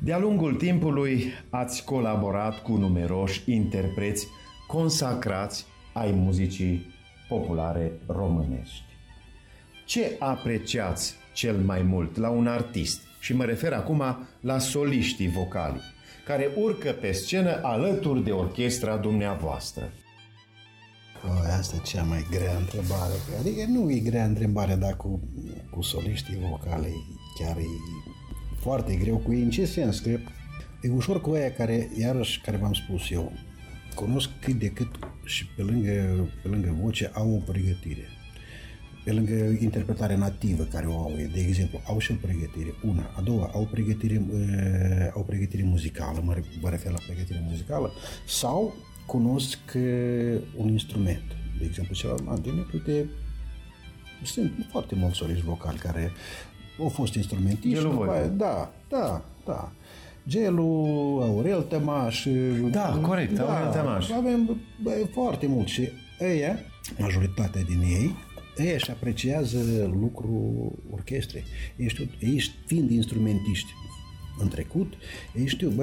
De-a lungul timpului ați colaborat cu numeroși interpreți consacrați ai muzicii populare românești. Ce apreciați cel mai mult la un artist? Și mă refer acum la soliștii vocali, care urcă pe scenă alături de orchestra dumneavoastră. Asta e cea mai grea întrebare. Adică nu e grea întrebare, dar cu soliștii vocale chiar e foarte greu cu ei. În ce sens? Că e ușor cu aia care, iarăși, care v-am spus eu, cunosc cât de cât și pe lângă voce au o pregătire. Pe lângă interpretarea nativă care o au, de exemplu, au și o pregătire. Una. A doua, au pregătire muzicală, mă refer la pregătire muzicală, sau cunosc un instrument. De exemplu, celălalt, uite, sunt foarte mulți soliști vocali care au fost instrumentiști. Da. Gelu, Aurel Tămaș. Da, corect, Aurel Tămaș. Avem foarte mulți și ăia, majoritatea din ei, își apreciază lucrul orchestrei. Ei fiind instrumentiști în trecut, ei știu,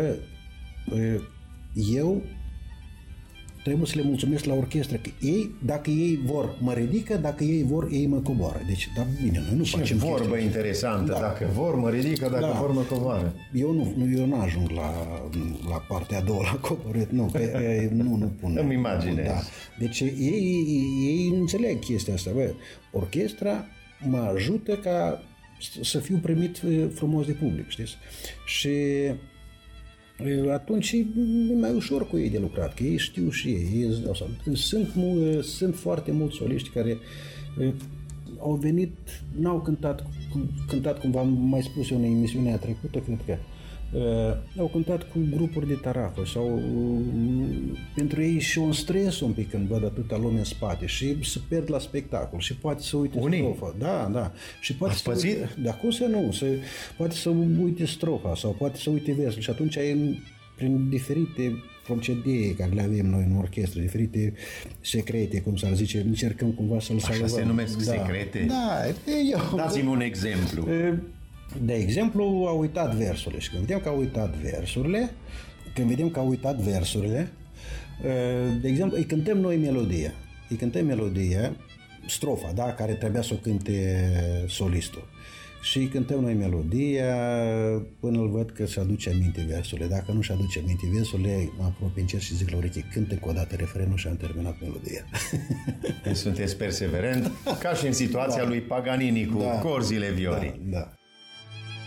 eu trebuie să le mulțumesc la orchestră că ei, dacă ei vor, mă ridică, dacă ei vor, ei mă coboară. Deci, dar bine, noi nu facem vorbă chestia interesantă, da. Dacă vor, mă ridică, dacă vor, mă coboară. Eu nu ajung la partea a doua, la coborât, nu, nu pun. Îmi imaginez. Da. Deci ei înțeleg chestia asta, orchestra mă ajută ca să fiu primit frumos de public, știți? Și atunci e mai ușor cu ei de lucrat, că ei știu și ei. Sunt foarte mulți soliști care au venit, n-au cântat cum v-am mai spus eu în emisiunea trecută, cred că au cântat cu grupuri de tarafă sau pentru ei și un stres un pic când văd atâta lume în spate și se pierd la spectacol și poate să uite strofa. Da. Și poate Ați pățit? Dar cum să nu? Poate să uite strofa sau poate să uite versul și atunci prin diferite procedee care le avem noi în orchestră, diferite secrete, cum s-ar zice, încercăm cumva să-l salvăm. Așa se numesc secrete? Da. Dați-mi un exemplu. De exemplu, au uitat versurile și când vedem că au uitat versurile, de exemplu, îi cântăm noi melodia, strofa, da, care trebuia să o cânte solistul. Și îi cântăm noi melodia până îl văd că se aduce aminte versurile. Dacă nu și aduce aminte versurile, mă apropie încet și zic la ureche, cântă cu o dată refrenul și am terminat melodia. Deci sunteți perseverent, ca și în situația lui Paganini cu corzile viorii. Da.